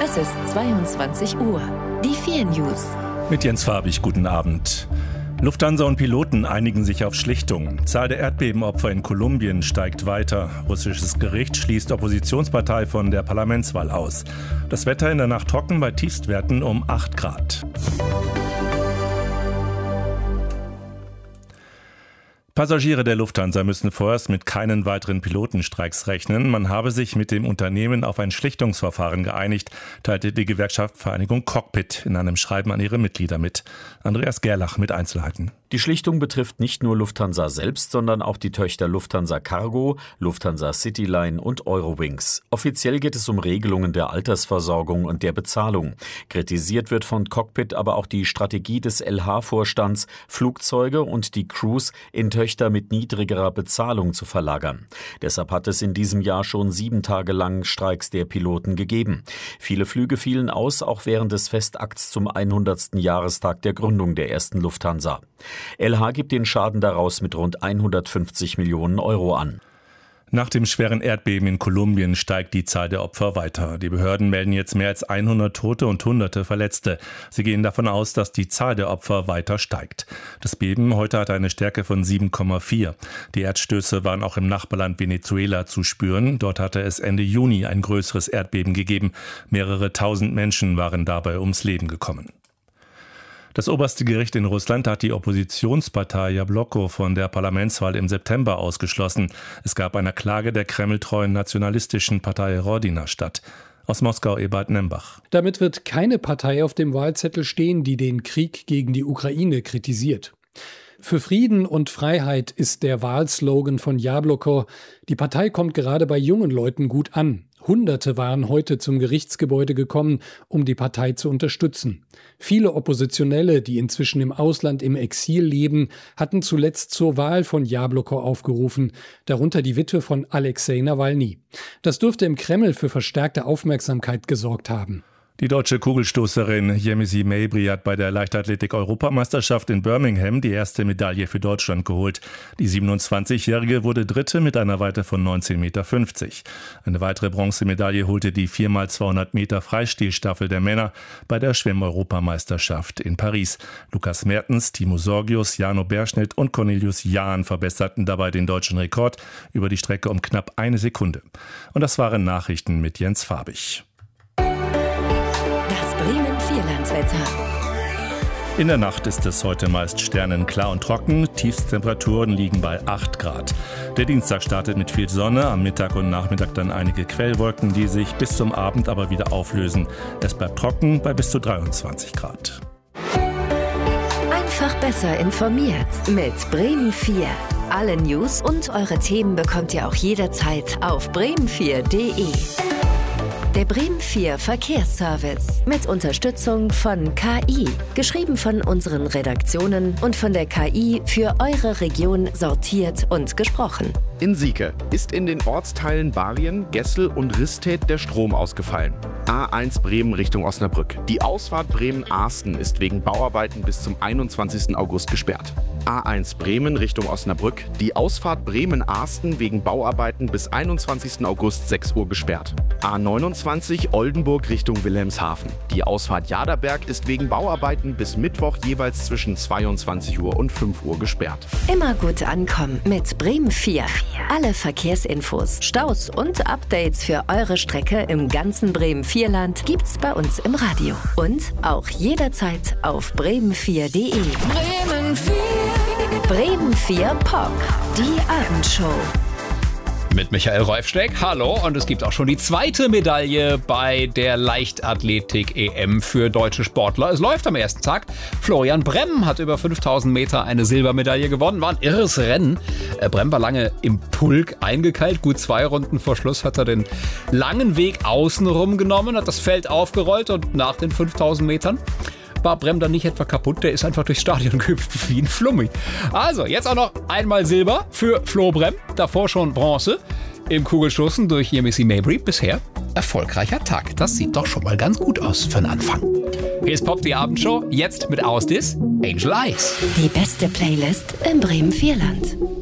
Es ist 22 Uhr. Die 4 News. Mit Jens Farbig, guten Abend. Lufthansa und Piloten einigen sich auf Schlichtung. Zahl der Erdbebenopfer in Kolumbien steigt weiter. Russisches Gericht schließt Oppositionspartei von der Parlamentswahl aus. Das Wetter in der Nacht trocken bei Tiefstwerten um 8 Grad. Passagiere der Lufthansa müssen vorerst mit keinen weiteren Pilotenstreiks rechnen. Man habe sich mit dem Unternehmen auf ein Schlichtungsverfahren geeinigt, teilte die Gewerkschaft Vereinigung Cockpit in einem Schreiben an ihre Mitglieder mit. Andreas Gerlach mit Einzelheiten. Die Schlichtung betrifft nicht nur Lufthansa selbst, sondern auch die Töchter Lufthansa Cargo, Lufthansa Cityline und Eurowings. Offiziell geht es um Regelungen der Altersversorgung und der Bezahlung. Kritisiert wird von Cockpit aber auch die Strategie des LH-Vorstands, Flugzeuge und die Crews in Töchter mit niedrigerer Bezahlung zu verlagern. Deshalb hat es in diesem Jahr schon 7 Tage lang Streiks der Piloten gegeben. Viele Flüge fielen aus, auch während des Festakts zum 100. Jahrestag der Gründung der ersten Lufthansa. LH gibt den Schaden daraus mit rund 150 Millionen Euro an. Nach dem schweren Erdbeben in Kolumbien steigt die Zahl der Opfer weiter. Die Behörden melden jetzt mehr als 100 Tote und Hunderte Verletzte. Sie gehen davon aus, dass die Zahl der Opfer weiter steigt. Das Beben heute hat eine Stärke von 7,4. Die Erdstöße waren auch im Nachbarland Venezuela zu spüren. Dort hatte es Ende Juni ein größeres Erdbeben gegeben. Mehrere tausend Menschen waren dabei ums Leben gekommen. Das oberste Gericht in Russland hat die Oppositionspartei Jabloko von der Parlamentswahl im September ausgeschlossen. Es gab einer Klage der kremltreuen nationalistischen Partei Rodina statt. Aus Moskau Ebert Nembach. Damit wird keine Partei auf dem Wahlzettel stehen, die den Krieg gegen die Ukraine kritisiert. Für Frieden und Freiheit ist der Wahlslogan von Jabloko. Die Partei kommt gerade bei jungen Leuten gut an. Hunderte waren heute zum Gerichtsgebäude gekommen, um die Partei zu unterstützen. Viele Oppositionelle, die inzwischen im Ausland im Exil leben, hatten zuletzt zur Wahl von Jabloko aufgerufen, darunter die Witwe von Alexei Nawalny. Das dürfte im Kreml für verstärkte Aufmerksamkeit gesorgt haben. Die deutsche Kugelstoßerin Yemisi Mabry hat bei der Leichtathletik-Europameisterschaft in Birmingham die erste Medaille für Deutschland geholt. Die 27-Jährige wurde Dritte mit einer Weite von 19,50 Meter. Eine weitere Bronzemedaille holte die 4x200 Meter Freistilstaffel der Männer bei der Schwimm-Europameisterschaft in Paris. Lukas Mertens, Timo Sorgius, Jano Berschnitt und Cornelius Jahn verbesserten dabei den deutschen Rekord über die Strecke um knapp 1 Sekunde. Und das waren Nachrichten mit Jens Farbig. Bremen-Vierlandswetter. In der Nacht ist es heute meist sternenklar und trocken. Tiefstemperaturen liegen bei 8 Grad. Der Dienstag startet mit viel Sonne, am Mittag und Nachmittag dann einige Quellwolken, die sich bis zum Abend aber wieder auflösen. Es bleibt trocken bei bis zu 23 Grad. Einfach besser informiert mit Bremen 4. Alle News und eure Themen bekommt ihr auch jederzeit auf bremen4.de. Der Bremen 4 Verkehrsservice mit Unterstützung von KI. Geschrieben von unseren Redaktionen und von der KI für eure Region sortiert und gesprochen. In Sieke ist in den Ortsteilen Barien, Gessel und Ristedt der Strom ausgefallen. A1 Bremen Richtung Osnabrück. Die Ausfahrt Bremen-Arsten ist wegen Bauarbeiten bis zum 21. August gesperrt. A1 Bremen Richtung Osnabrück. Die Ausfahrt Bremen-Arsten wegen Bauarbeiten bis 21. August 6 Uhr gesperrt. A29 Oldenburg Richtung Wilhelmshaven. Die Ausfahrt Jaderberg ist wegen Bauarbeiten bis Mittwoch jeweils zwischen 22 Uhr und 5 Uhr gesperrt. Immer gut ankommen mit Bremen 4. Alle Verkehrsinfos, Staus und Updates für eure Strecke im ganzen Bremen-4-Land gibt's bei uns im Radio. Und auch jederzeit auf bremen4.de. Bremen 4. Bremen 4 Pop. Die Abendshow. Mit Michael Reufsteck, hallo, und es gibt auch schon die zweite Medaille bei der Leichtathletik-EM für deutsche Sportler. Es läuft am ersten Tag. Florian Bremm hat über 5000 Meter eine Silbermedaille gewonnen, war ein irres Rennen. Bremm war lange im Pulk eingekeilt, gut 2 Runden vor Schluss hat er den langen Weg außenrum genommen, hat das Feld aufgerollt und nach den 5000 Metern war Bremm dann nicht etwa kaputt, der ist einfach durchs Stadion gehüpft wie ein Flummi. Also, jetzt auch noch einmal Silber für Flo Bremm, davor schon Bronze im Kugelstoßen durch Yemisi Mabry. Bisher erfolgreicher Tag. Das sieht doch schon mal ganz gut aus für den Anfang. Hier ist Pop, die Abendshow, jetzt mit Ausdis, Angel Eyes. Die beste Playlist im Bremen-Vierland.